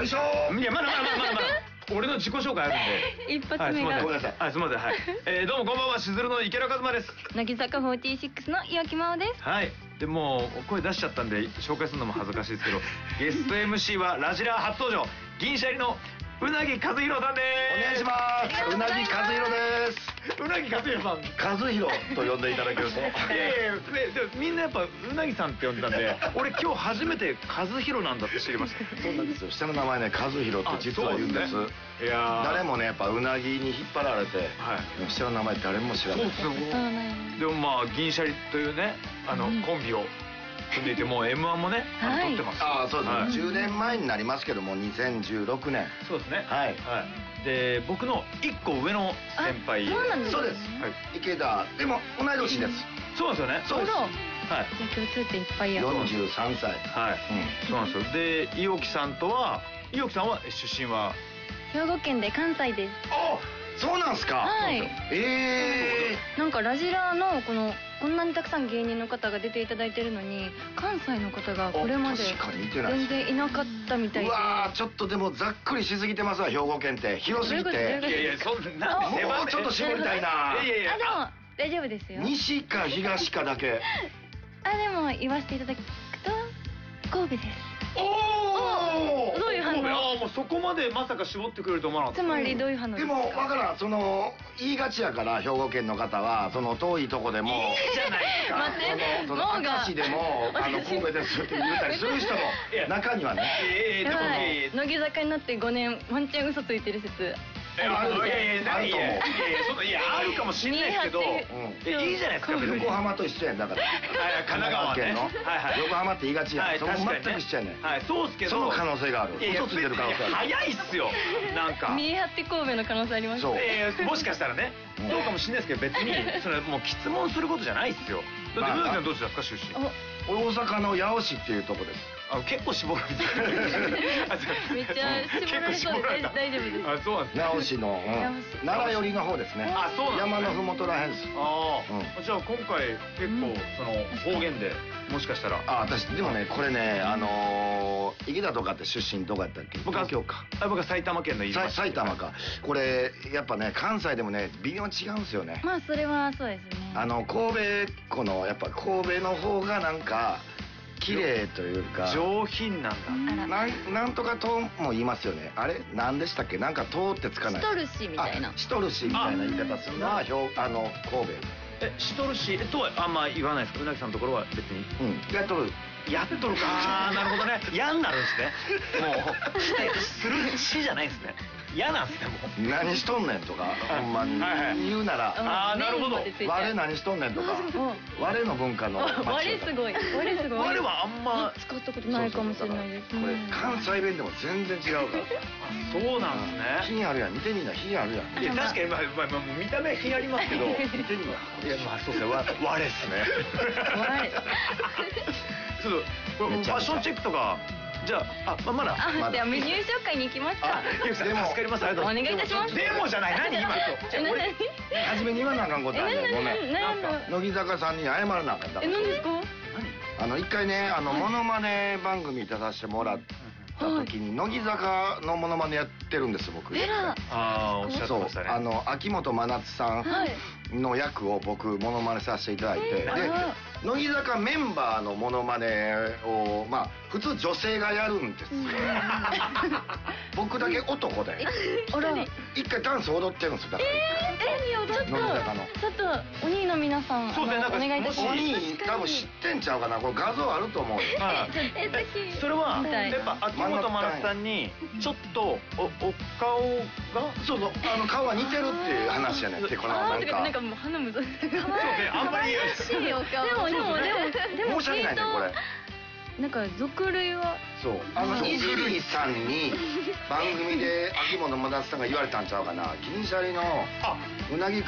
よいしょー。 いやまだ俺の自己紹介あるんで一発目がごめんなさい。 はいすみませんはいどうもこんばんはしずるの池田和馬です。 乃木坂46の岩木真央です。 はいでもう声出しちゃったんで紹介するのも恥ずかしいですけどゲスト MC はラジラー初登場銀シャリのうなぎ和弘さんです。 お願いします。うなぎ和弘です。 うなぎ和弘さん和弘と呼んでいただけると。 いやいやでもみんなやっぱうなぎさんって呼んでたんで俺今日初めて和弘なんだって知りました。 そうなんですよ。下の名前ね、和弘って実は言うんです。 いやー誰もね、やっぱうなぎに引っ張られて、 はい下の名前誰も知らない。 そうですよでもまあ銀シャリというねコンビを組んでいてもう M1 もね撮ってます。 ああそうですね、 はい 10年前になりますけども2016年。 そうですねはいで僕の1個上の先輩。 そうなんですね。 そうです、池田でも同い年です。 そうなんですよね。 そうです。 はいじゃあ共通点いっぱいや。 43歳。 はいそうなんですよ。で伊尾木さんとは伊尾木さんは出身は兵庫県で関西です。 あ、そうなんすか。 はい。なんかラジラのこんなにたくさん芸人の方が出ていただいてるのに関西の方がこれまで全然いなかったみたいで。 うわー、ちょっとでもざっくりしすぎてますわ。兵庫県って広すぎて。 いやいやそんなもうちょっと絞りたいな。 いやいやでも大丈夫ですよ。 西か東かだけ。 でも言わせていただくと神戸です。 おお、 どういう反応？ もうそこまでまさか絞ってくれると思わなかった。 つまりどういう反応ですか？ でもわからん、言いがちやから兵庫県の方は遠いとこでもいいじゃないですか。 待って明石でも神戸ですって言ったりする人も中にはね。 やばい、乃木坂になって5年ワンチャン嘘ついてる説。 いやあるかもしれないですけどいいじゃないですか。 横浜と一緒やんだから。 神奈川県の横浜って言いがちやん。そこ全く一緒やねん。 そうですけどその可能性がある。嘘ついてる可能性ある。 早いっすよなんか。 見え張って神戸の可能性ありますね。 もしかしたらねそうかもしれないですけど別にそれもう質問することじゃないっすよ。だってうなぎさんどっちですか出身？ 大阪の八尾市っていうとこです。 結構絞られてめっちゃ絞られそうで大丈夫です。 あ、そうなんですね。 八尾市の奈良寄りの方ですね。 あ、そうなんですね。 山のふもとらへんです。 じゃあ今回結構方言でもしかしたら。 私でもねこれね池田とかって出身どこやったっけ？東京か。 僕は埼玉県の埼玉か。これやっぱね関西でもね微妙に違うんですよね。 まあそれはそうですね。 神戸このやっぱ神戸の方がなんか綺麗というか上品なんだ。 なんとか島も言いますよね。あれ何でしたっけ？なんか島ってつかない。 シトル市みたいな。 シトル市みたいな言い方するのは神戸。 シトル市とはあんま言わないですか？うなぎさんのところは別に。 やっとるか。なるほどね。嫌になるんですね。もうする市じゃないですね。嫌なんすねもう。 何しとんねんとかほんまに言うなら。 なるほど。 我何しとんねんとか。我の文化の。 我すごい。 我はあんま使ったことないかもしれないです。 これ関西弁でも全然違うから。 そうなんですね。 品あるやん。見てみな品あるやん。 いや確かに見た目は品ありますけど。見てみな。いやまあそうですね。我ですね。ちょっとファッションチェックとか。じゃあまだじゃあメニュー紹介に行きますか。 でも助かります。 お願いいたします。 でもじゃない何今初めに言わなあかんことあるね。ごめん。乃木坂さんに謝らなあかんだ。 何ですか？ 一回ねモノマネ番組出させてもらった時に乃木坂のモノマネやってるんです僕。 おっしゃってましたね。 秋元真夏さんの役を僕モノマネさせていただいて、で乃木坂メンバーのモノマネを普通女性がやるんですよ。僕だけ男で一回ダンス踊ってるんですよ。だからちょっとお兄の皆さんお願いいたします。 お兄多分知ってんちゃうかな。これ画像あると思う。 それはやっぱ秋元真夏さんにちょっとお顔がそう顔が似てるっていう話やねんって。このなんかもう鼻むずっあんまりでも申し訳ないねこれ。 なんか族類はそうイジリーさんに番組で秋元真夏さんが言われたんちゃうかな。銀シャリのうなぎ